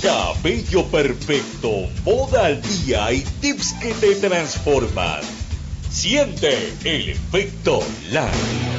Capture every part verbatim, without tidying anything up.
Cabello perfecto, moda al día y tips que te transforman. Siente el efecto Live.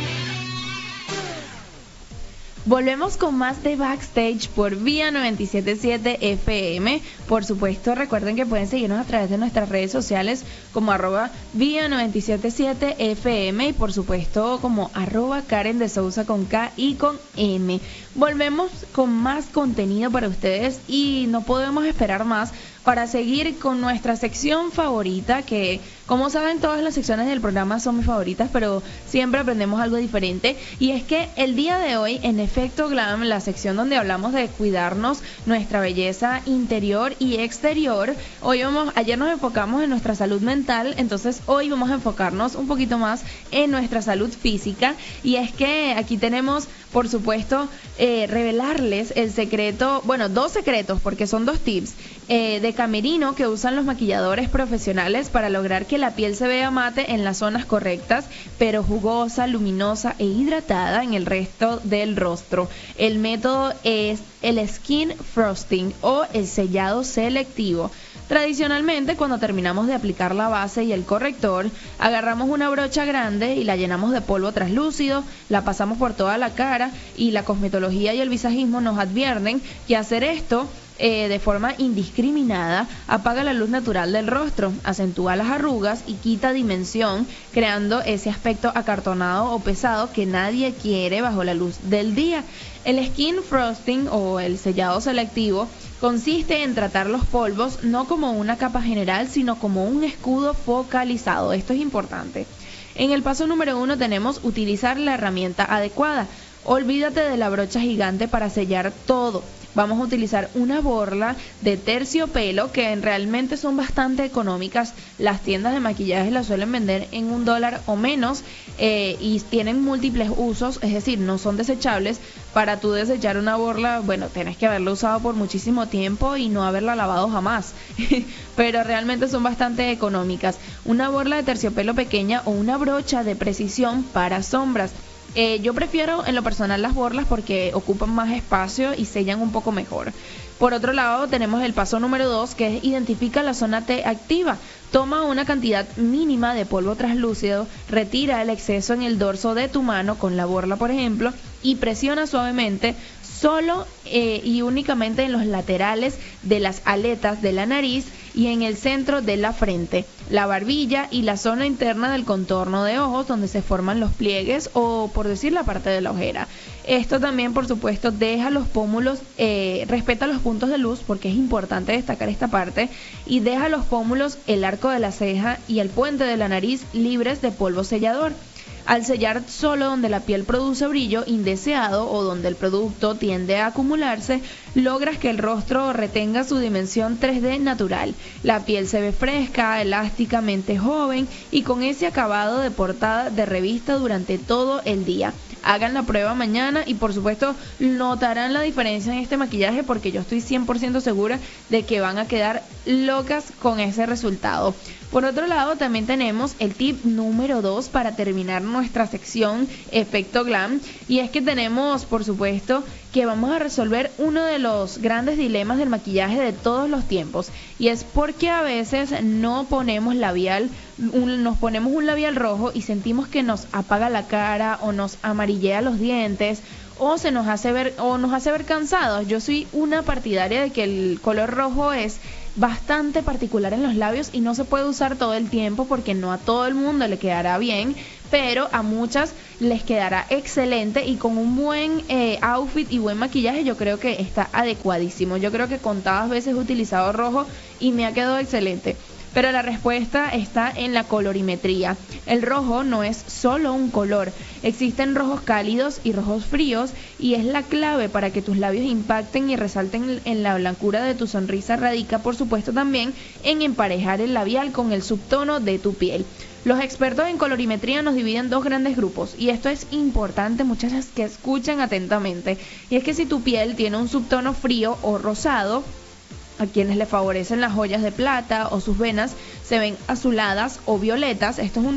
Volvemos con más de Backstage por Vía noventa y siete punto siete F M. Por supuesto, recuerden que pueden seguirnos a través de nuestras redes sociales como arroba Vía noventa y siete punto siete F M y por supuesto como arroba Karen de Sousa con K y con M. Volvemos con más contenido para ustedes y no podemos esperar más para seguir con nuestra sección favorita, que como saben todas las secciones del programa son mis favoritas, pero siempre aprendemos algo diferente. Y es que el día de hoy en Efecto Glam, la sección donde hablamos de cuidarnos nuestra belleza interior y exterior, hoy vamos, ayer nos enfocamos en nuestra salud mental, entonces hoy vamos a enfocarnos un poquito más en nuestra salud física. Y es que aquí tenemos, por supuesto, eh, revelarles el secreto, bueno, dos secretos, porque son dos tips eh, de camerino que usan los maquilladores profesionales para lograr que la piel se vea mate en las zonas correctas, pero jugosa, luminosa e hidratada en el resto del rostro. El método es el skin frosting o el sellado selectivo. Tradicionalmente, cuando terminamos de aplicar la base y el corrector, agarramos una brocha grande y la llenamos de polvo translúcido, la pasamos por toda la cara y la cosmetología y el visajismo nos advierten que hacer esto Eh, de forma indiscriminada apaga la luz natural del rostro, acentúa las arrugas y quita dimensión, creando ese aspecto acartonado o pesado que nadie quiere bajo la luz del día. El skin frosting o el sellado selectivo consiste en tratar los polvos no como una capa general, sino como un escudo focalizado. Esto es importante. En el paso número uno tenemos utilizar la herramienta adecuada. Olvídate de la brocha gigante para sellar todo. Vamos a utilizar una borla de terciopelo que realmente son bastante económicas. Las tiendas de maquillaje las suelen vender en un dólar o menos eh, y tienen múltiples usos, es decir, no son desechables. Para tú desechar una borla, bueno, tienes que haberla usado por muchísimo tiempo y no haberla lavado jamás, pero realmente son bastante económicas. Una borla de terciopelo pequeña o una brocha de precisión para sombras. Eh, yo prefiero en lo personal las borlas porque ocupan más espacio y sellan un poco mejor. Por otro lado tenemos el paso número dos, que es identifica la zona T activa. Toma una cantidad mínima de polvo translúcido, retira el exceso en el dorso de tu mano con la borla por ejemplo y presiona suavemente solo eh, y únicamente en los laterales de las aletas de la nariz y en el centro de la frente, la barbilla y la zona interna del contorno de ojos donde se forman los pliegues o por decir la parte de la ojera. Esto también por supuesto deja los pómulos, eh, respeta los puntos de luz porque es importante destacar esta parte y deja los pómulos, el arco de la ceja y el puente de la nariz libres de polvo sellador. Al sellar solo donde la piel produce brillo indeseado o donde el producto tiende a acumularse, logras que el rostro retenga su dimensión tres D natural. La piel se ve fresca, elásticamente joven y con ese acabado de portada de revista durante todo el día. Hagan la prueba mañana y por supuesto notarán la diferencia en este maquillaje porque yo estoy cien por ciento segura de que van a quedar locas con ese resultado. Por otro lado también tenemos el tip número dos para terminar nuestra sección Efecto Glam y es que tenemos por supuesto que vamos a resolver uno de los grandes dilemas del maquillaje de todos los tiempos y es porque a veces no ponemos labial, un, nos ponemos un labial rojo y sentimos que nos apaga la cara o nos amarillea los dientes o se nos hace ver o nos hace ver cansados. Yo soy una partidaria de que el color rojo es bastante particular en los labios y no se puede usar todo el tiempo porque no a todo el mundo le quedará bien, pero a muchas les quedará excelente y con un buen eh, outfit y buen maquillaje yo creo que está adecuadísimo. Yo creo que contadas veces he utilizado rojo y me ha quedado excelente. Pero la respuesta está en la colorimetría. El rojo no es solo un color, existen rojos cálidos y rojos fríos y es la clave para que tus labios impacten y resalten en la blancura de tu sonrisa. Radica por supuesto también en emparejar el labial con el subtono de tu piel. Los expertos en colorimetría nos dividen en dos grandes grupos y esto es importante, muchachas, que escuchen atentamente. Y es que si tu piel tiene un subtono frío o rosado, a quienes le favorecen las joyas de plata o sus venas se ven azuladas o violetas, esto es un tip,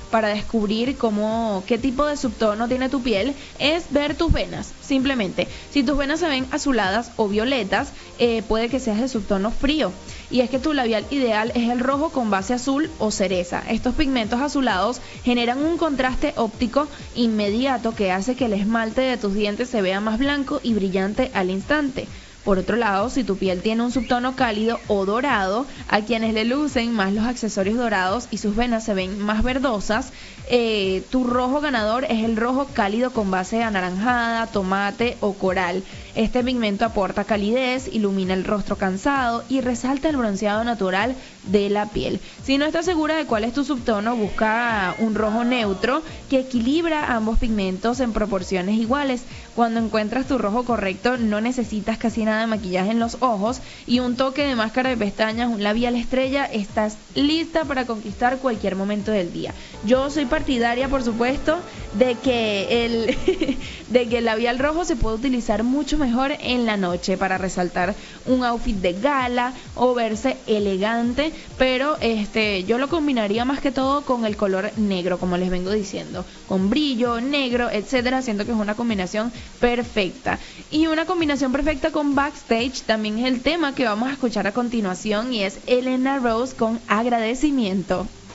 para descubrir cómo, qué tipo de subtono tiene tu piel es ver tus venas, simplemente. Si tus venas se ven azuladas o violetas, eh, puede que seas de subtono frío. Y es que tu labial ideal es el rojo con base azul o cereza. Estos pigmentos azulados generan un contraste óptico inmediato que hace que el esmalte de tus dientes se vea más blanco y brillante al instante. Por otro lado, si tu piel tiene un subtono cálido o dorado, a quienes le lucen más los accesorios dorados y sus venas se ven más verdosas, eh, tu rojo ganador es el rojo cálido con base anaranjada, tomate o coral. Este pigmento aporta calidez, ilumina el rostro cansado y resalta el bronceado natural de la piel. Si no estás segura de cuál es tu subtono, busca un rojo neutro que equilibra ambos pigmentos en proporciones iguales. Cuando encuentras tu rojo correcto, no necesitas casi nada de maquillaje en los ojos y un toque de máscara de pestañas, un labial estrella, estás lista para conquistar cualquier momento del día. Yo soy partidaria, por supuesto, de que el de que el labial rojo se puede utilizar mucho mejor en la noche para resaltar un outfit de gala o verse elegante, pero este yo lo combinaría más que todo con el color negro, como les vengo diciendo, con brillo, negro, etcétera. Siento que es una combinación perfecta. Y una combinación perfecta con Backstage también es el tema que vamos a escuchar a continuación y es Elena Rose con Agradecimiento.